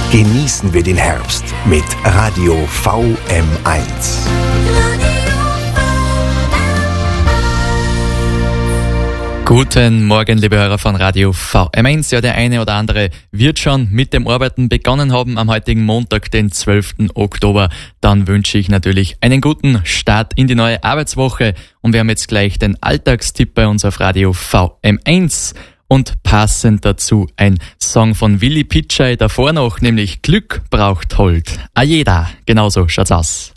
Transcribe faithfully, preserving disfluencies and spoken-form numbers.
Genießen wir den Herbst mit Radio V M eins. Guten Morgen, liebe Hörer von Radio V M eins. Ja, der eine oder andere wird schon mit dem Arbeiten begonnen haben am heutigen Montag, den zwölften Oktober. Dann wünsche ich natürlich einen guten Start in die neue Arbeitswoche. Und wir haben jetzt gleich den Alltagstipp bei uns auf Radio V M eins. Und passend dazu ein Song von Willi Pitschei davor noch, nämlich Glück braucht Hold. Ajeda, genauso schaut's aus.